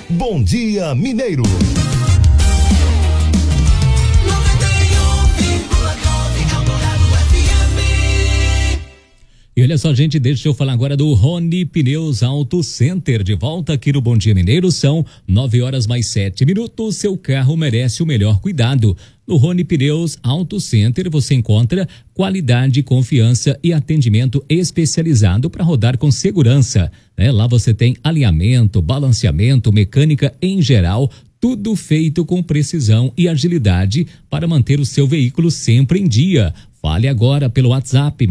Bom Dia Mineiro. E olha só, gente, deixa eu falar agora do Rony Pneus Auto Center. De volta aqui no Bom Dia Mineiro, são 9h mais 7. Seu carro merece o melhor cuidado. No Rony Pneus Auto Center você encontra qualidade, confiança e atendimento especializado para rodar com segurança. Lá você tem alinhamento, balanceamento, mecânica em geral, tudo feito com precisão e agilidade para manter o seu veículo sempre em dia. Fale agora pelo WhatsApp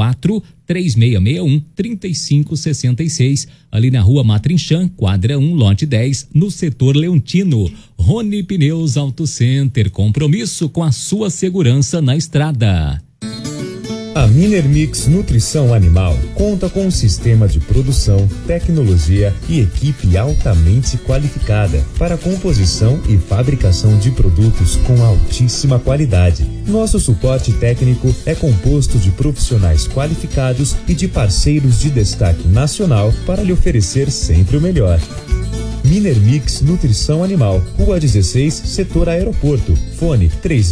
64-3661-3566, ali na Rua Matrinchã, quadra 1, lote 10, no setor Leontino. Rony Pneus Auto Center, compromisso com a sua segurança na estrada. A Minermix Nutrição Animal conta com um sistema de produção, tecnologia e equipe altamente qualificada para a composição e fabricação de produtos com altíssima qualidade. Nosso suporte técnico é composto de profissionais qualificados e de parceiros de destaque nacional para lhe oferecer sempre o melhor. Minermix Nutrição Animal, Rua 16, Setor Aeroporto. Fone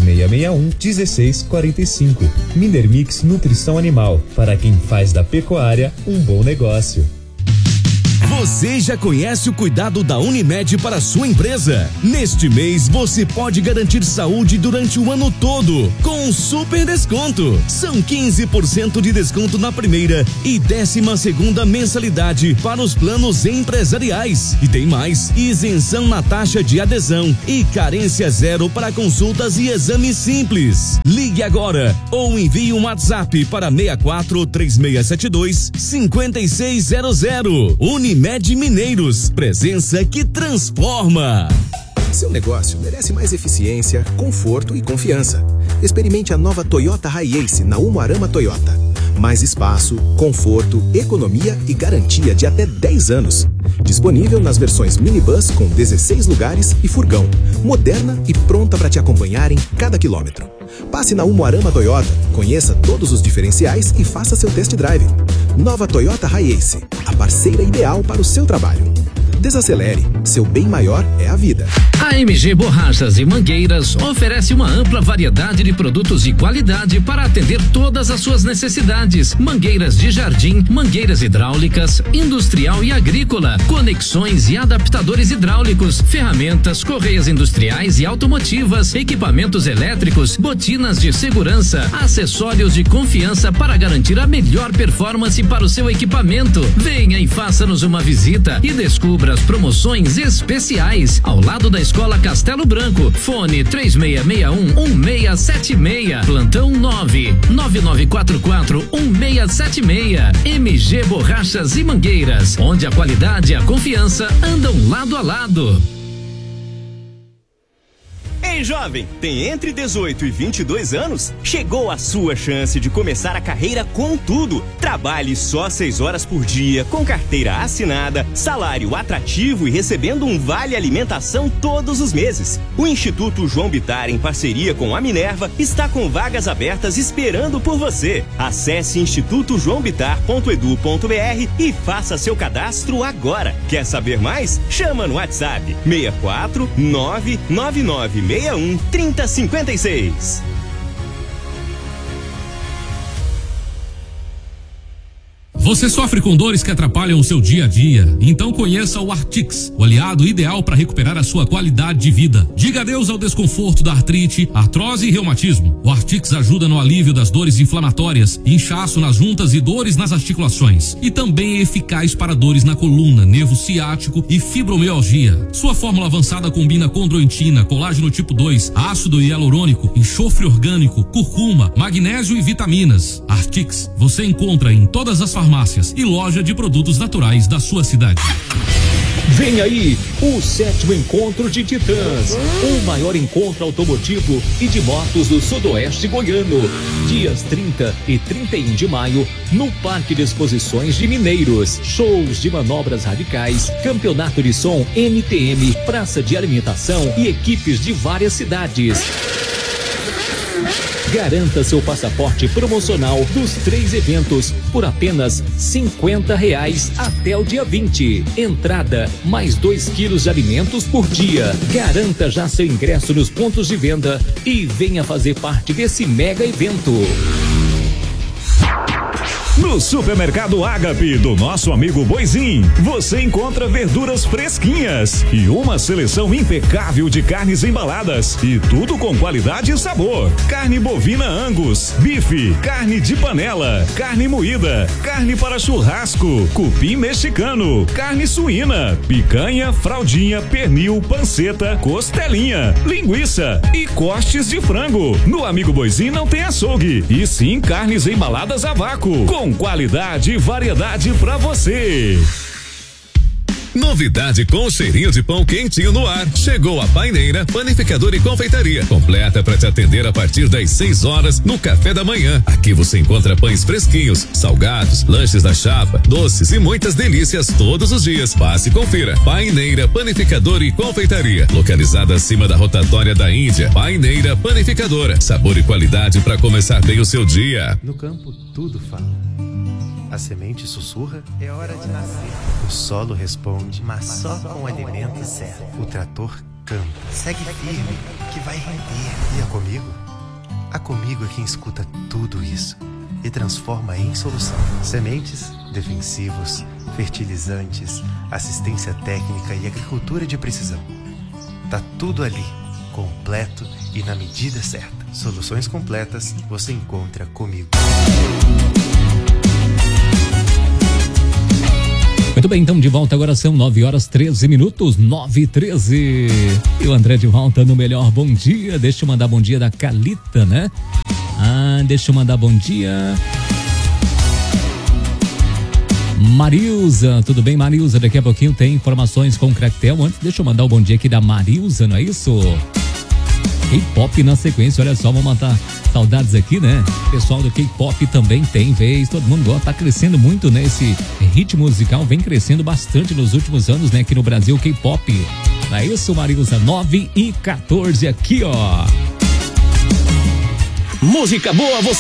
3661-1645. Minermix Nutrição Animal, para quem faz da pecuária um bom negócio. Você já conhece o cuidado da Unimed para sua empresa? Neste mês você pode garantir saúde durante o ano todo com um super desconto. São 15% de desconto na primeira e 12ª mensalidade para os planos empresariais. E tem mais, isenção na taxa de adesão e carência zero para consultas e exames simples. Ligue agora ou envie um WhatsApp para 64-3672-5600. Unimed Mineiros, presença que transforma. Seu negócio merece mais eficiência, conforto e confiança. Experimente a nova Toyota Hiace na Umuarama Toyota. Mais espaço, conforto, economia e garantia de até 10 anos. Disponível nas versões minibus com 16 lugares e furgão. Moderna e pronta para te acompanhar em cada quilômetro. Passe na Umuarama Toyota, conheça todos os diferenciais e faça seu test drive. Nova Toyota Hiace, a parceira ideal para o seu trabalho. Desacelere, seu bem maior é a vida. A MG Borrachas e Mangueiras oferece uma ampla variedade de produtos de qualidade para atender todas as suas necessidades. Mangueiras de jardim, mangueiras hidráulicas, industrial e agrícola, conexões e adaptadores hidráulicos, ferramentas, correias industriais e automotivas, equipamentos elétricos, botinas de segurança, acessórios de confiança para garantir a melhor performance para o seu equipamento. Venha e faça-nos uma visita e descubra as promoções especiais ao lado da Escola Castelo Branco. Fone 3661-1676, plantão 99944-1676. MG Borrachas e Mangueiras, onde a qualidade e a confiança andam lado a lado. Ei, jovem, tem entre 18 e 22 anos? Chegou a sua chance de começar a carreira com tudo. Trabalhe só 6 horas por dia, com carteira assinada, salário atrativo e recebendo um vale alimentação todos os meses. O Instituto João Bittar, em parceria com a Minerva, está com vagas abertas esperando por você. Acesse institutojoãobitar.edu.br e faça seu cadastro agora. Quer saber mais? Chama no WhatsApp 64 999 3056. Você sofre com dores que atrapalham o seu dia a dia? Então conheça o Artix, o aliado ideal para recuperar a sua qualidade de vida. Diga adeus ao desconforto da artrite, artrose e reumatismo. O Artix ajuda no alívio das dores inflamatórias, inchaço nas juntas e dores nas articulações. E também é eficaz para dores na coluna, nervo ciático e fibromialgia. Sua fórmula avançada combina condroitina, colágeno tipo 2, ácido hialurônico, enxofre orgânico, curcuma, magnésio e vitaminas. Artix, você encontra em todas as farmácias e loja de produtos naturais da sua cidade. Vem aí o 7º Encontro de Titãs, o maior encontro automotivo e de motos do Sudoeste Goiano. Dias 30 e 31 de maio, no Parque de Exposições de Mineiros. Shows de manobras radicais, campeonato de som MTM, praça de alimentação e equipes de várias cidades. Garanta seu passaporte promocional dos 3 eventos por apenas R$50 até o dia 20. Entrada mais 2 quilos de alimentos por dia. Garanta já seu ingresso nos pontos de venda e venha fazer parte desse mega evento. No Supermercado Ágape do nosso amigo Boizinho, você encontra verduras fresquinhas e uma seleção impecável de carnes embaladas e tudo com qualidade e sabor. Carne bovina Angus, bife, carne de panela, carne moída, carne para churrasco, cupim mexicano, carne suína, picanha, fraldinha, pernil, panceta, costelinha, linguiça e cortes de frango. No amigo Boizinho não tem açougue, e sim carnes embaladas a vácuo, com qualidade e variedade pra você. Novidade com cheirinho de pão quentinho no ar. Chegou a Paineira Panificadora e Confeitaria, completa para te atender a partir das 6 horas no café da manhã. Aqui você encontra pães fresquinhos, salgados, lanches da chapa, doces e muitas delícias todos os dias. Passe e confira. Paineira Panificadora e Confeitaria, localizada acima da rotatória da Índia. Paineira Panificadora, sabor e qualidade para começar bem o seu dia. No campo tudo fala. A semente sussurra, é hora de nascer. O solo responde, mas só com o alimento certo. O trator canta, segue firme, que vai render. E a Comigo? A Comigo é quem escuta tudo isso e transforma em solução. Sementes, defensivos, fertilizantes, assistência técnica e agricultura de precisão. Tá tudo ali, completo e na medida certa. Soluções completas você encontra Comigo. Muito bem, então de volta agora são 9h13, 9h13. E o André de volta no melhor bom dia. Deixa eu mandar bom dia da Calita, né? Deixa eu mandar bom dia. Marilza, tudo bem, Marilza? Daqui a pouquinho tem informações com o Cracktel. Antes, deixa eu mandar o bom dia aqui da Marilza, não é isso? K-pop na sequência, olha só, vamos matar saudades aqui, né? Pessoal do K-pop também tem vez, todo mundo gosta, tá crescendo muito, né? Esse ritmo musical vem crescendo bastante nos últimos anos, né? Aqui no Brasil, K-pop. Não é isso, Marilza? 9h14 aqui, ó. Música boa você